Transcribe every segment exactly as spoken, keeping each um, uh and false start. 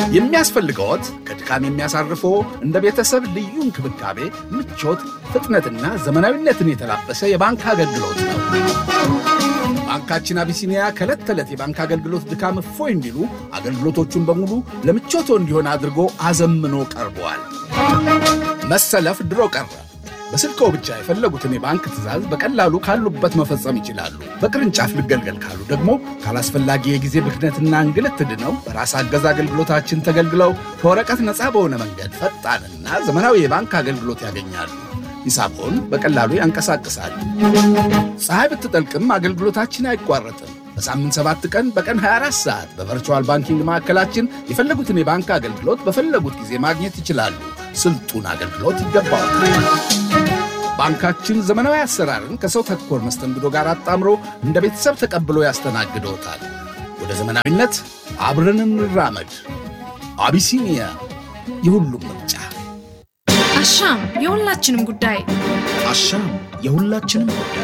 የሚያስፈልገዎት ከድካም የሚያሳርፈው እንደ ቤተሰብ ልዩ እንክብካቤ ምቾት ፍጥነትና ዘመናዊነትን የተላበሰ የባንክ አገልግሎት ነው ባንካችን አቢሲኒያ ከለት ተለት የባንክ አገልግሎት ድካም ፎይ እንዲሉ አገልግሎቶቹን በሙሉ ለምቾቶ እንዲሆን አድርጎ አዘምኖ ቀርቧል መሰለፍ ድሮ ቀረ በስልኮ ብቻ የፈለጉትን የባንክ ትዕዛዝ በቀላሉ ካሉበት መፈጸም ይችላሉ በቅርንጫፍ ልገልገል ካሉ ደግሞ ካላስፈላጊ የጊዜ ብክነትና እንግልት ድነው በራስ አገዝ አገልግሎታችን ተገልግለው ከወረቀት ነፃ በሆነ መንገድ ፈጣንና ዘመናዊ የባንክ አገልግሎት ያገኛሉ ሂሳቦን በቀላሉ ያንቀሳቅሳሉ ፀሐይ ብትጠልቅም አገልግሎታችን አይቋረጥም በሳምንት ሰባት ቀን በቀን ሃያ አራት ሰዓት በቨርቹዋል ባንኪንግ ማዕከላችን የፈለጉትን የባንክ አገልግሎት በፈለጉት ጊዜ ማግኘት ይችላሉ ስልጡን አገልግሎት ይገባዋል ባንካችን ዘመናዊ አሰራርን ከሰው ተኮር መስተንግዶ ጋር አጣምሮ እንደ ቤተሰብ ተቀብሎ ያስተናግዶታል ወደ ዘመናዊነት አብረን እንራመድ አቢሲኒያ የሁሉም ምርጫ አሻም የሁላችንም ጉዳይ አሻም የሁላችንም ጉዳይ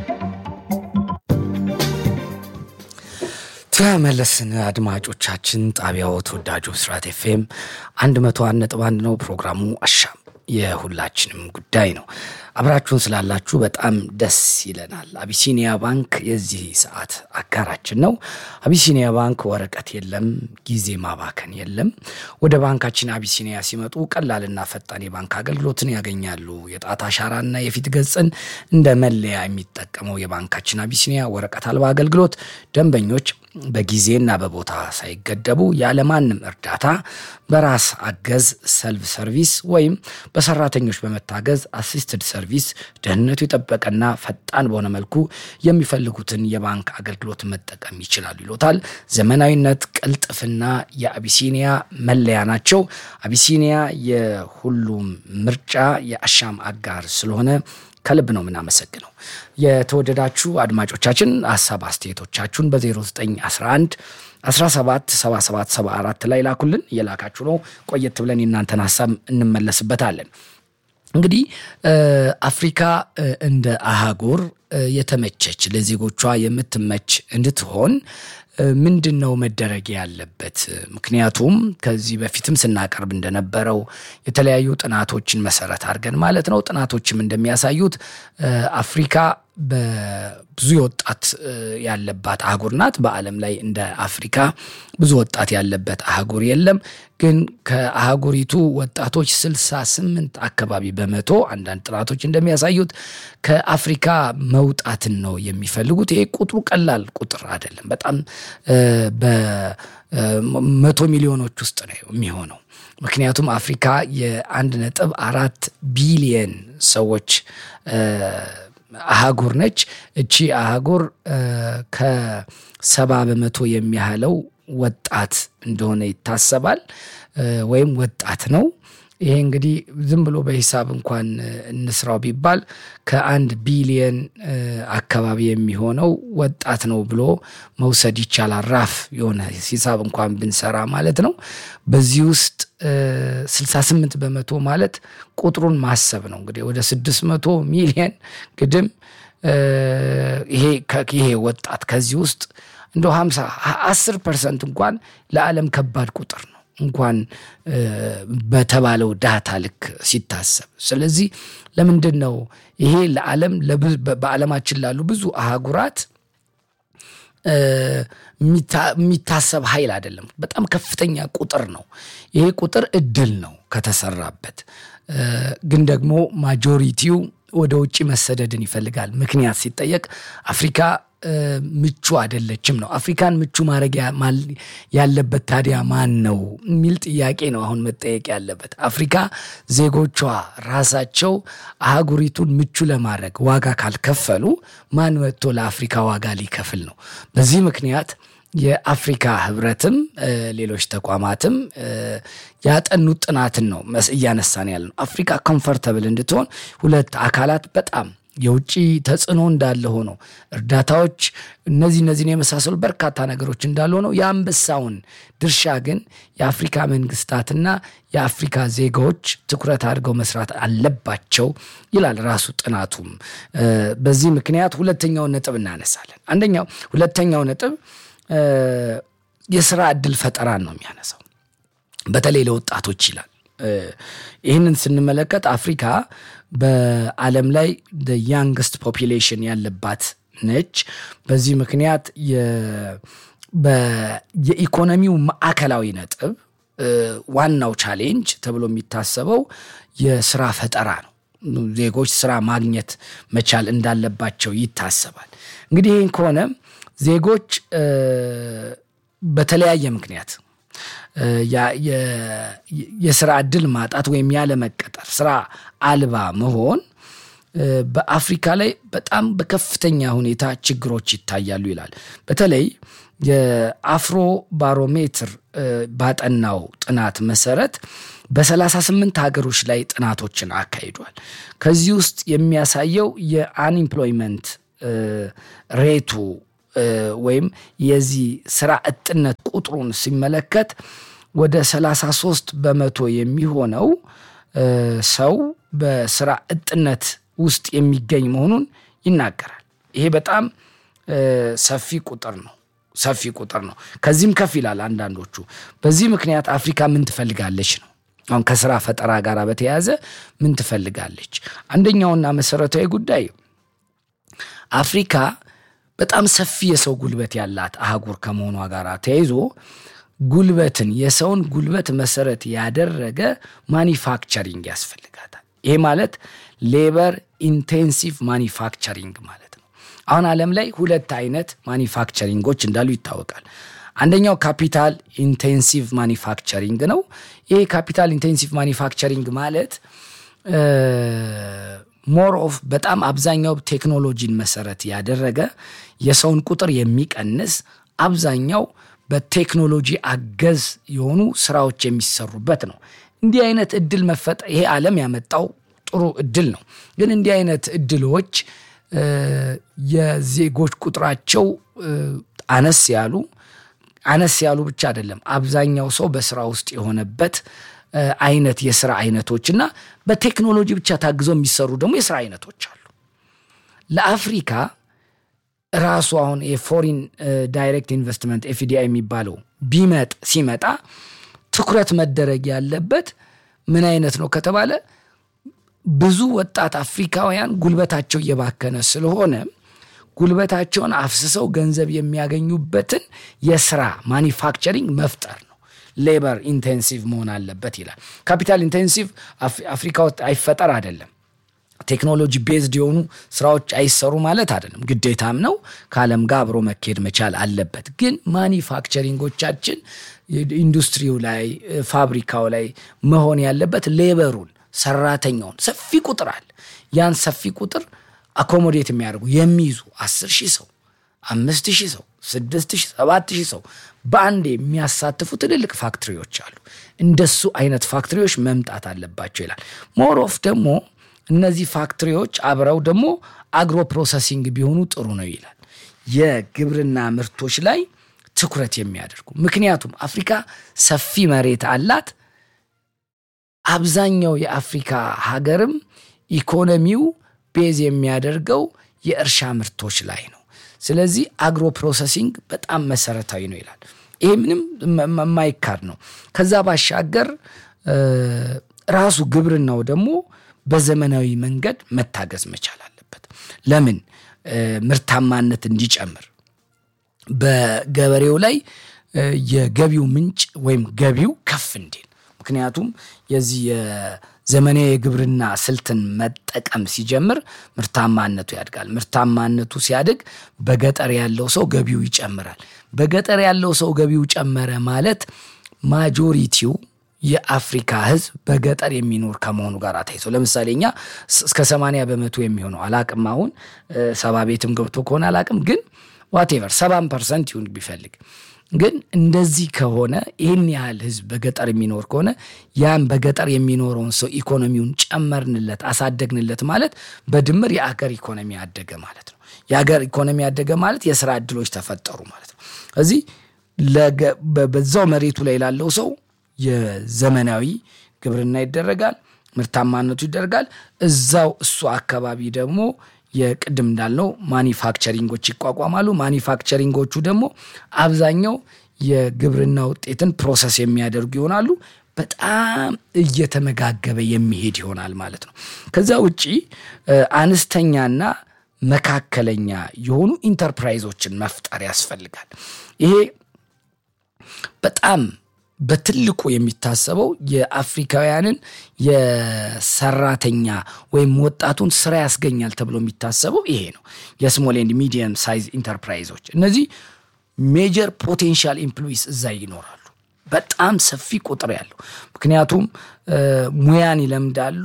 ተመለስን አድማጮቻችን ጣቢያው ተወዳጁ ብስራት ኤፍኤም one oh one ነጥብ one ነው ፕሮግራሙ አሻም የሁላችንም ጉዳይ ነው አብራችሁን ስላላችሁ በጣም ደስ ይለናል አቢሲኒያ ባንክ የዚህ ሰዓት አጋራችን ነው አቢሲኒያ ባንክ ወረቀት የለም ጊዜ ማባከን የለም ወደ ባንካችን አቢሲኒያ ሲመጡ ቀላልና ፈጣን የባንክ አገልግሎትን ያገኛሉ የጣት አሻራና የፊት ገጽን እንደ መለያ የሚጠቀመው የባንካችን አቢሲኒያ ወረቀት አልባ አገልግሎት ደንበኞች በጊዜና በቦታ ሳይገደቡ ያለማንም እርዳታ በራስ አገዝ ሰልፍ ሰርቪስ ወይም በሰራተኞች በመታገዝ አሲስትድ ሰርቪስ ደህንነቱ የጠበቀና ፈጣን በሆነ መልኩ የሚፈልጉትን የባንክ አገልግሎት መጠቀም ይችላሉ ይሎታል ዘመናዊነት ቅልጥፍና የአቢሲኒያ መለያ ናቸው አቢሲኒያ የሁሉም ምርጫ የአሻም አጋር ስለሆነ ከልብ ነው ምናመሰግነው የተወደዳችሁ አድማጮቻችን ሐሳብ አስተያየቶቻችሁን በ0911 17 77 74 ላይ ላኩልን የላካችሁ ነው ቆየት ብለን እናንተን ሐሳብ እንመለስበታለን እንግዲህ አፍሪካ እንደ አህጉር የተመቸች ለዜጎቿ የምትመች እንድትሆን ምንድነው መደረግ ያለበት ምክንያቱም ከዚህ በፊትም ስናቀርብ እንደነበረው የተለያዩ ጥናቶችን መሰረት አድርገን ማለት ነው ጥናቶችም እንደሚያሳዩት አፍሪካ በብዙ ወጣት ያለባት አህጉር ናት በአለም ላይ እንደ አፍሪካ ብዙ ወጣት ያለበት አህጉር የለም ግን ከአህጉሪቱ ወጣቶች ስልሳ ስምንት አካባቢ በመቶ አንዳንድ ጥናቶች እንደሚያሳዩት ከአፍሪካ መውጣትን ነው የሚፈልጉት ይሄ ቁጥሩ ቀላል ቁጥር አይደለም በጣም በመቶ ሚሊዮኖች ውስጥ ነው የሚሆነው ምክንያቱም አፍሪካ የ1 ነጥብ አራት ቢሊየን ሰዎች አህጉር ነች እቺ አህጉር ከሰባ በመቶ የሚያህለው ወጣት እንደሆነ ይታሰባል ወይም ወጣት ነው ይሄ እንግዲህ ዝም ብሎ በሂሳብ እንኳን እንስራው ቢባል ከ1 ቢሊየን አካባቢ የሚሆነው ወጣት ነው ብሎ መውሰድ ይቻላል ራፍ የሆነ ሂሳብ እንኳን ብንሰራ ማለት ነው በዚህ ውስጥ ስልሳ ስምንት በመቶ ማለት ቁጥሩን ማሰብ ነው እንግዲህ ወደ ስድስት መቶ ሚሊየን ግድም ይሄ ይሄ ወጣት ከዚህ ውስጥ እንደው ሃምሳ አስር ፐርሰንት እንኳን ለዓለም ከባድ ቁጥር ነው እንኳን በተባለው ዳታ ልክ ሲታሰብ ስለዚህ ለምንድነው ይሄ ለዓለም በዓለማችን ላሉ ብዙ አህጉራት ሚታሰብ ኃይል አይደለም በጣም ከፍተኛ ቁጥር ነው ይሄ ቁጥር እድል ነው ከተሰራበት ግን ደግሞ ማጆሪቲው ወደ ውጪ መሰደድን ይፈልጋል ምክንያት ሲጠየቅ አፍሪካ ምቹ አይደለችም ነው አፍሪካን ምቹ ማድረግ ያለበት ታዲያ ማን ነው ሚል ጥያቄ ነው አሁን መጠየቅ ያለበት አፍሪካ ዜጎቿ ራሳቸው አህጉሪቱን ምቹ ለማድረግ ዋጋ ካልከፈሉ ማን ወጥቶ ለአፍሪካ ዋጋ ሊከፍል ነው በዚህ ምክንያት የአፍሪካ ህብረትም ሌሎች ተቋማትም ያጠኑት ጥናትን ነው መስያነሳን ያለው አፍሪካ ኮምፎርታብል እንድትሆን ሁለት አካላት በጣም የውጪ ተጽዕኖ እንዳለ ሆኖ እርዳታዎች እነዚህ እነዚህ የመሳሰሉ በርካታ ነገሮች እንዳለ ሆኖ ያንበሳውን ድርሻ ግን የአፍሪካ መንግስታትና የአፍሪካ ዜጋዎች ትኩረት አድርገው መስራት አለባቸው ይላል ራሱ ጥናቱም በዚህ ምክንያት ሁለተኛው ነጥብ እናነሳለን አንደኛው ሁለተኛው ነጥብ የሥራ ዕድል ፈጠራን ነው የሚያነሳው በተለይ ለወጣቶች ይላል። ይህንን ስንመለከት አፍሪካ በዓለም ላይ the youngest population ያለባት ነች። በዚህ ምክንያት የኢኮኖሚው ማዕከላዊ ነጥብ ዋናው ቻሌንጅ ተብሎ የሚታሰበው የሥራ ፈጠራ ነው። ዜጎች ስራ ማግኘት መቻል እንዳለባቸው ይታሰባል። እንግዲህ ይህን ከሆነ ዜጎች በተለያየ ምክንያት የስራ ዕድል ማጣት ወይም ያለ መቀጠር ስራ አልባ መሆን በአፍሪካ ላይ በጣም በከፍተኛ ሁኔታ ችግሮች ይታያሉ ይላል። በተለይ የአፍሮ ባሮሜትር ባጠናው ጥናት መሰረት በ38 ሀገሮች ላይ ጥናቶችን አካሂዷል። ከዚህ ውስጥ የሚያሳየው የአንኤምፕሎይመንት ሬቱ ወይም የዚህ ስራ እጥነት ቁጥሩን ሲመለከት ወደ ሰላሳ ሶስት በመቶ የሚሆነው ሰው በስራ እጥነት ውስጥ የሚገኝ መሆኑን ይናገራል። ይሄ በጣም ሰፊ ቁጥር ነው ሰፊ ቁጥር ነው። ከዚህም ከፍ ይላል አንዳንዶቹ። በዚህ ምክንያት አፍሪካ ምን ትፈልጋለች ነው። አሁን ከስራ ፈጠራ ጋር በተያያዘ ምን ትፈልጋለች? አንደኛውና መሰረታዊ ጉዳይ አፍሪካ በጣም ሰፊ የሰው ጉልበት ያላት አህጉር ከመሆኗ ጋር ተያይዞ ጉልበትን የሰውን ጉልበት መሰረት ያደረገ ማኒፋክቸሪንግ ያስፈልጋታል። ይሄ ማለት ሌበር ኢንቴንሲቭ ማኒፋክቸሪንግ ማለት ነው። አሁን ዓለም ላይ ሁለት አይነት ማኒፋክቸሪንጎች እንዳሉ ይታወቃል። አንደኛው ካፒታል ኢንቴንሲቭ ማኒፋክቸሪንግ ነው። ይሄ ካፒታል ኢንቴንሲቭ ማኒፋክቸሪንግ ማለት ሞር ኦፍ በጣም አብዛኛው ቴክኖሎጂን መሰረት ያደረገ የሰውን ቁጥር የሚቀንስ አብዛኛው በቴክኖሎጂ አገዝ የሆኑ ስራዎች የሚሰሩበት ነው። እንዲህ አይነት እድል መፈጠር ይሄ ዓለም ያመጣው ጥሩ እድል ነው። ግን እንዲህ አይነት እድሎች የዜጎች ቁጥራቸው አነስ ያሉ አነስ ያሉ ብቻ አይደለም፣ አብዛኛው ሰው በስራ ውስጥ የሆነበት አይነት የሥራ አይነቶችና በቴክኖሎጂ ብቻ ታግዘው የሚሰሩ ደግሞ የሥራ አይነቶች አሉ። ለአፍሪካ ራሱ አሁን የፎሪን ዳይሬክት ኢንቨስትመንት ኤፍ ዲ አይ የሚባለው ቢመጥ ሲመጣ ትኩረት መደረግ ያለበት ምን አይነት ነው ከተባለ ብዙ ወጣት አፍሪካውያን ጉልበታቸው እየባከነ ስለሆነ ጉልበታቸውን አፍስሰው ገንዘብ የሚያገኙበትን የሥራ ማኒፋክቸሪንግ መፍጠር ነው። ሌበር ኢንቴንሲቭ መሆን አለበት ይላል። ካፒታል ኢንቴንሲቭ አፍሪካ ውስጥ አይፈጠር አይደለም፣ ቴክኖሎጂ ቤዝድ የሆኑ ስራዎች አይሰሩ ማለት አይደለም፣ ግዴታም ነው። ከዓለም ጋር አብሮ መኬድ መቻል አለበት። ግን ማኒፋክቸሪንጎቻችን ኢንዱስትሪው ላይ ፋብሪካው ላይ መሆን ያለበት ሌበሩን ሰራተኛውን ሰፊ ቁጥር አለ። ያን ሰፊ ቁጥር አኮሞዴት የሚያደርጉ የሚይዙ አስር ሺህ ሰው አምስት ሺህ ሰው ስድስት ሺህ ሰባት ሺህ ሰው በአንድ የሚያሳትፉ ትልልቅ ፋክትሪዎች አሉ። እንደሱ አይነት ፋክትሪዎች መምጣት አለባቸው ይላል። ሞር ኦፍ ደግሞ እነዚህ ፋክትሪዎች አብረው ደግሞ አግሮ ፕሮሰሲንግ ቢሆኑ ጥሩ ነው ይላል። የግብርና ምርቶች ላይ ትኩረት የሚያደርጉ ምክንያቱም አፍሪካ ሰፊ መሬት አላት። አብዛኛው የአፍሪካ ሀገርም ኢኮኖሚው ቤዝ የሚያደርገው የእርሻ ምርቶች ላይ ነው። ስለዚህ አግሮ ፕሮሰሲንግ በጣም መሰረታዊ ነው ይላል። ይሄ ምንም የማይካድ ነው። ከዛ ባሻገር ራሱ ግብርናው ደግሞ በዘመናዊ መንገድ መታገዝ መቻል አለበት። ለምን ምርታማነት እንዲጨምር በገበሬው ላይ የገቢው ምንጭ ወይም ገቢው ከፍ እንዲል። ምክንያቱም የዚህ የዘመናዊ የግብርና ስልትን መጠቀም ሲጀምር ምርታማነቱ ያድጋል። ምርታማነቱ ሲያድግ በገጠር ያለው ሰው ገቢው ይጨምራል። በገጠር ያለው ሰው ገቢው ጨመረ ማለት ማጆሪቲው የአፍሪካ ህዝብ በገጠር የሚኖር ከመሆኑ ጋር ታይቶ ለምሳሌ እኛ እስከ ሰማንያ በመቶ የሚሆነው አላቅም አሁን ሰባ ቤትም ገብቶ ከሆነ አላቅም ግን ዋቴቨር ሰባ ፐርሰንት ይሁን ቢፈልግ ግን እንደዚህ ከሆነ ይሄን ያህል ህዝብ በገጠር የሚኖር ከሆነ ያን በገጠር የሚኖረውን ሰው ኢኮኖሚውን ጨመርንለት አሳደግንለት ማለት በድምር የአገር ኢኮኖሚ ያደገ ማለት ነው። የአገር ኢኮኖሚ ያደገ ማለት የሥራ ዕድሎች ተፈጠሩ ማለት ነው። እዚህ በዛው መሬቱ ላይ ላለው ሰው የዘመናዊ ግብርና ይደረጋል፣ ምርታማነቱ ይደረጋል። እዛው እሱ አካባቢ ደግሞ የቅድም እንዳልነው ማኒፋክቸሪንጎች ይቋቋማሉ። ማኒፋክቸሪንጎቹ ደግሞ አብዛኛው የግብርና ውጤትን ፕሮሰስ የሚያደርጉ ይሆናሉ። በጣም እየተመጋገበ የሚሄድ ይሆናል ማለት ነው። ከዛ ውጪ አነስተኛና መካከለኛ የሆኑ ኢንተርፕራይዞችን መፍጠር ያስፈልጋል። ይሄ በጣም በትልቁ የሚታሰበው የአፍሪካውያንን የሰራተኛ ወይም ወጣቱን ስራ ያስገኛል ተብሎ የሚታሰበው ይሄ ነው። የስሞል ኤንድ ሚዲየም ሳይዝ ኢንተርፕራይዞች እነዚህ ሜጀር ፖቴንሻል ኢምፕሎይስ እዛ ይኖራሉ። በጣም ሰፊ ቁጥር ያለው ምክንያቱም ሙያን ይለምዳሉ፣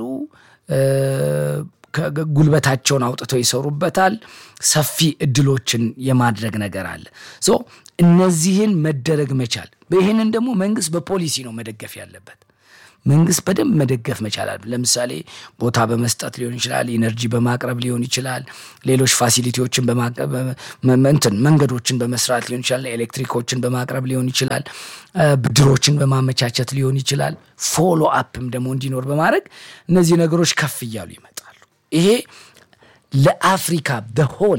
ጉልበታቸውን አውጥተው ይሰሩበታል፣ ሰፊ እድሎችን የማድረግ ነገር አለ። ሶ እነዚህን መደረግ መቻል በይሄንን ደግሞ መንግስት በፖሊሲ ነው መደገፍ ያለበት። መንግስት በደንብ መደገፍ መቻል አለበት። ለምሳሌ ቦታ በመስጠት ሊሆን ይችላል፣ ኢነርጂ በማቅረብ ሊሆን ይችላል፣ ሌሎች ፋሲሊቲዎችን በማቅረብ እንትን መንገዶችን በመስራት ሊሆን ይችላል፣ ኤሌክትሪኮችን በማቅረብ ሊሆን ይችላል፣ ብድሮችን በማመቻቸት ሊሆን ይችላል። ፎሎ አፕም ደግሞ እንዲኖር በማድረግ እነዚህ ነገሮች ከፍ ይያሉ ይመጣሉ። ይሄ ለአፍሪካ the whole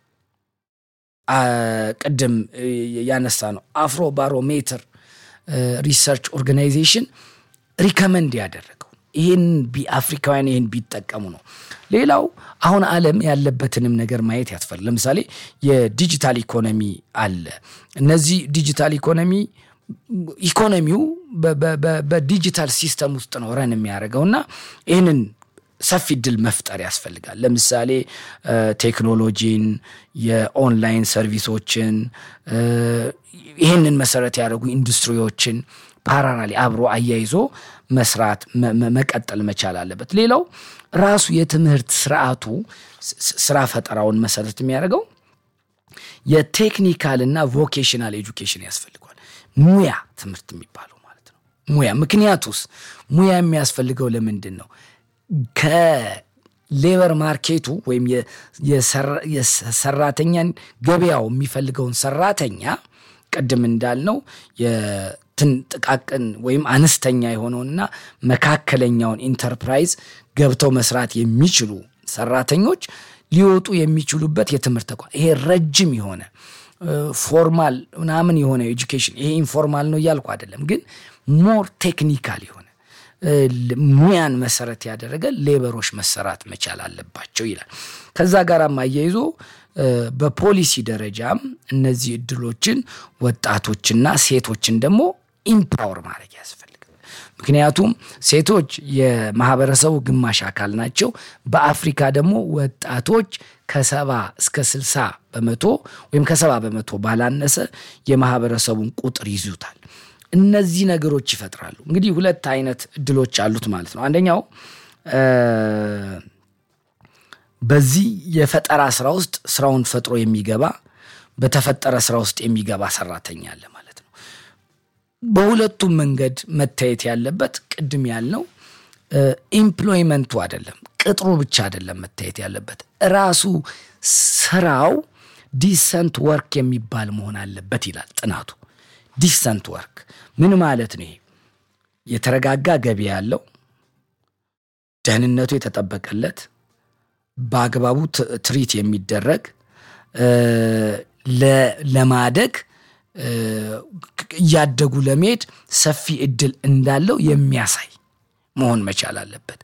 ቀደም ያነሳ ነው አፍሮ ባሮሜትር ሪሰርች ኦርጋናይዜሽን ሪከመንድ ያደረገው ይሄን ቢአፍሪካውያን ይሄን ቢጠቀሙ ነው። ሌላው አሁን ዓለም ያለበትንም ነገር ማየት ያስፈልጋል። ለምሳሌ የዲጂታል ኢኮኖሚ አለ። እነዚህ ዲጂታል ኢኮኖሚ ኢኮኖሚው በዲጂታል ሲስተም ውስጥ ነው ረን የሚያደርገውና ይሄንን ሰፊ ድል መፍጠር ያስፈልጋል። ለምሳሌ ቴክኖሎጂን፣ የኦንላይን ሰርቪሶችን፣ ይሄንን መሰረት ያደረጉ ኢንዱስትሪዎችን ፓራራሊ አብሮ አያይዞ መስራት መቀጠል መቻል አለበት። ሌላው ራሱ የትምህርት ስርዓቱ ስራ ፈጠራውን መሰረት የሚያደርገው የቴክኒካልና ቮኬሽናል ኤጁኬሽን ያስፈልጋል። ሙያ ትምህርት የሚባለው ማለት ነው። ሙያ ምክንያቱስ ሙያ የሚያስፈልገው ለምንድን ነው? ከሌበር ማርኬቱ ወይም የሰራተኛን ገበያው የሚፈልገውን ሰራተኛ ቀደም እንዳልነው የጥቃቅን ወይም አነስተኛ የሆነውና መካከለኛውን ኢንተርፕራይዝ ገብተው መስራት የሚችሉ ሰራተኞች ሊወጡ የሚችሉበት የትምህርት ተቋም ይሄ ረጅም የሆነ ፎርማል ምናምን የሆነ ኤጁኬሽን ይሄ ኢንፎርማል ነው ያልኩ አይደለም፣ ግን ሞር ቴክኒካል የሆነ ሙያን መሰረት ያደረገ ሌበሮች መሰራት መቻል አለባቸው ይላል። ከዛ ጋርም አያይዞ በፖሊሲ ደረጃም እነዚህ እድሎችን ወጣቶችና ሴቶችን ደግሞ ኢምፓወር ማድረግ ያስፈልጋል። ምክንያቱም ሴቶች የማህበረሰቡ ግማሽ አካል ናቸው። በአፍሪካ ደግሞ ወጣቶች ከሰባ እስከ ስልሳ በመቶ ወይም ከሰባ በመቶ ባላነሰ የማህበረሰቡን ቁጥር ይዙታል። እነዚህ ነገሮች ይፈጥራሉ። እንግዲህ ሁለት አይነት እድሎች አሉት ማለት ነው። አንደኛው በዚህ የፈጠራ ስራ ውስጥ ስራውን ፈጥሮ የሚገባ በተፈጠረ ስራ ውስጥ የሚገባ ሰራተኛ አለ ማለት ነው። በሁለቱም መንገድ መታየት ያለበት ቅድም ያልነው ኢምፕሎይመንቱ አይደለም፣ ቅጥሩ ብቻ አይደለም መታየት ያለበት፣ ራሱ ስራው ዲሰንት ወርክ የሚባል መሆን አለበት ይላል ጥናቱ። ዲሰንት ወርክ ምን ማለት ነው? የተረጋጋ ገቢ ያለው፣ ደህንነቱ የተጠበቀለት፣ በአግባቡ ትሪት የሚደረግ ለማደግ ያደጉ ለመሄድ ሰፊ እድል እንዳለው የሚያሳይ መሆን መቻል አለበት።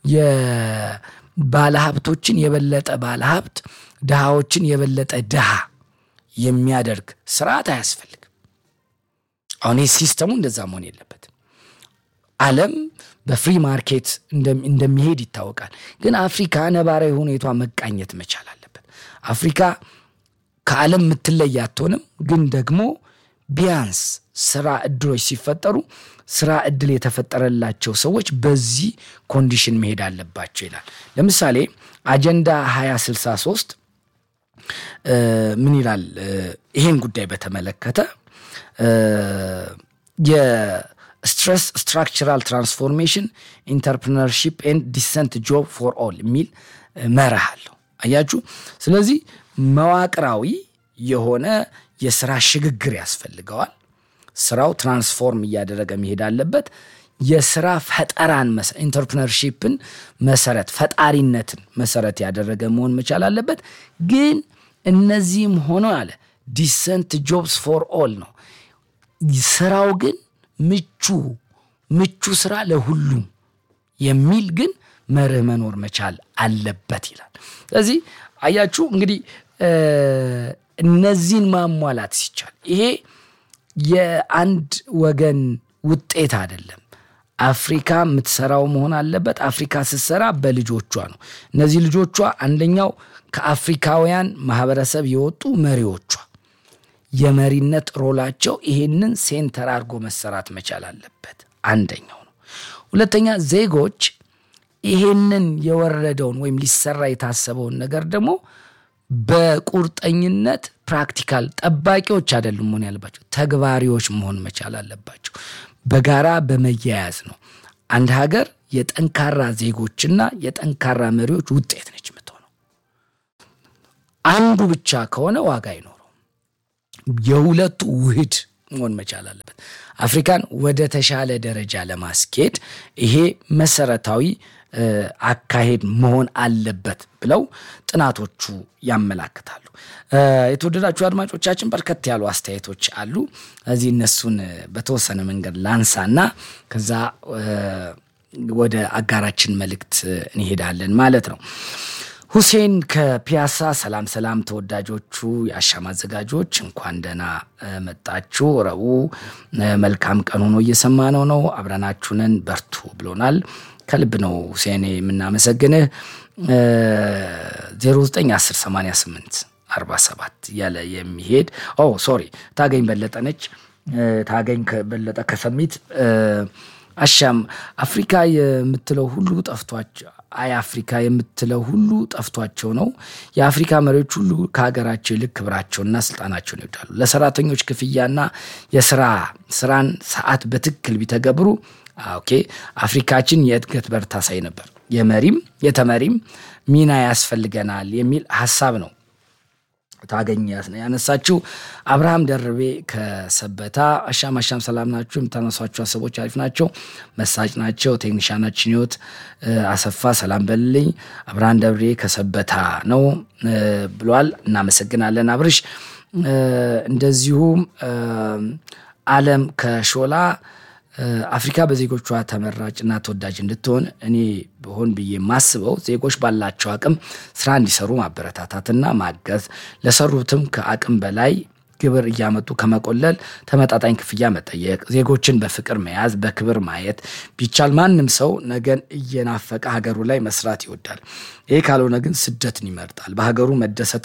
የባለሀብቶችን የበለጠ ባለሀብት፣ ድሃዎችን የበለጠ ድሃ የሚያደርግ ስርዓት አያስፈልግም። አሁን ሲስተሙ እንደዛ መሆን የለበትም። ዓለም በፍሪ ማርኬት እንደሚሄድ ይታወቃል። ግን አፍሪካ ነባራዊ ሁኔቷ መቃኘት መቻል አለበት። አፍሪካ ከዓለም የምትለይ አትሆንም፣ ግን ደግሞ ቢያንስ ስራ እድሎች ሲፈጠሩ ስራ እድል የተፈጠረላቸው ሰዎች በዚህ ኮንዲሽን መሄድ አለባቸው ይላል። ለምሳሌ አጀንዳ ሃያ ስልሳ ሶስት ምን ይላል? ይሄን ጉዳይ በተመለከተ የስትረስ ስትራክቸራል ትራንስፎርሜሽን ኢንተርፕረነርሺፕ ኤንድ ዲሰንት ጆብ ፎር ኦል የሚል መርህ አለው። አያችሁ፣ ስለዚህ መዋቅራዊ የሆነ የስራ ሽግግር ያስፈልገዋል። ስራው ትራንስፎርም እያደረገ መሄድ አለበት። የስራ ፈጠራን ኢንተርፕረነርሺፕን መሰረት ፈጣሪነትን መሰረት ያደረገ መሆን መቻል አለበት። ግን እነዚህም ሆኖ አለ ዲሰንት ጆብስ ፎር ኦል ነው። ስራው ግን ምቹ ምቹ ስራ ለሁሉም የሚል ግን መርህ መኖር መቻል አለበት ይላል። ስለዚህ አያችሁ እንግዲህ እነዚህን ማሟላት ሲቻል ይሄ የአንድ ወገን ውጤት አይደለም። አፍሪካ የምትሰራው መሆን አለበት። አፍሪካ ስትሰራ በልጆቿ ነው። እነዚህ ልጆቿ አንደኛው ከአፍሪካውያን ማህበረሰብ የወጡ መሪዎቿ የመሪነት ሮላቸው ይሄንን ሴንተር አድርጎ መሰራት መቻል አለበት አንደኛው ነው። ሁለተኛ ዜጎች ይሄንን የወረደውን ወይም ሊሰራ የታሰበውን ነገር ደግሞ በቁርጠኝነት ፕራክቲካል ጠባቂዎች አይደሉም መሆን ያለባቸው፣ ተግባሪዎች መሆን መቻል አለባቸው። በጋራ በመያያዝ ነው አንድ ሀገር የጠንካራ ዜጎችና የጠንካራ መሪዎች ውጤት ነች የምትሆነው። አንዱ ብቻ ከሆነ ዋጋ አይኖረው። የሁለቱ ውህድ መሆን መቻል አለበት። አፍሪካን ወደ ተሻለ ደረጃ ለማስኬድ ይሄ መሰረታዊ አካሄድ መሆን አለበት ብለው ጥናቶቹ ያመላክታሉ። የተወደዳችሁ አድማጮቻችን በርከት ያሉ አስተያየቶች አሉ። እዚህ እነሱን በተወሰነ መንገድ ላንሳና ከዛ ወደ አጋራችን መልእክት እንሄዳለን ማለት ነው። ሁሴን ከፒያሳ ሰላም ሰላም ተወዳጆቹ የአሻም አዘጋጆች እንኳን ደህና መጣችሁ። ረቡዕ መልካም ቀን ሆኖ እየሰማነው ነው። አብረናችሁ ነን በርቱ ብሎናል። ከልብ ነው ሁሴን የምናመሰግንህ። ዜሮ ዘጠኝ አስር ሰማንያ ስምንት አርባ ሰባት ያለ የሚሄድ ኦ ሶሪ ታገኝ በለጠ ነች። ታገኝ በለጠ ከሰሚት አሻም አፍሪካ የምትለው ሁሉ ጠፍቷቸው አይ አፍሪካ የምትለው ሁሉ ጠፍቷቸው ነው። የአፍሪካ መሪዎች ሁሉ ከሀገራቸው ይልቅ ክብራቸውና ስልጣናቸውን ይወዳሉ። ለሰራተኞች ክፍያና የሥራ ስራን ሰዓት በትክክል ቢተገብሩ ኦኬ አፍሪካችን የእድገት በር ታሳይ ነበር። የመሪም የተመሪም ሚና ያስፈልገናል የሚል ሐሳብ ነው ታገኝ ያነሳችው። አብርሃም ደርቤ ከሰበታ አሻም አሻም ሰላም ናችሁ። የምታነሷቸው ሐሳቦች አሪፍ ናቸው፣ መሳጭ ናቸው። ቴክኒሻናችን ህይወት አሰፋ ሰላም በልልኝ። አብርሃም ደርቤ ከሰበታ ነው ብሏል። እናመሰግናለን አብርሽ። እንደዚሁም ዓለም ከሾላ አፍሪካ በዜጎቿ ተመራጭና ተወዳጅ እንድትሆን እኔ በሆን ብዬ ማስበው ዜጎች ባላቸው አቅም ስራ እንዲሰሩ ማበረታታትና ማገዝ፣ ለሰሩትም ከአቅም በላይ ግብር እያመጡ ከመቆለል ተመጣጣኝ ክፍያ መጠየቅ፣ ዜጎችን በፍቅር መያዝ፣ በክብር ማየት ቢቻል ማንም ሰው ነገን እየናፈቀ ሀገሩ ላይ መስራት ይወዳል። ይሄ ካልሆነ ግን ስደትን ይመርጣል። በሀገሩ መደሰት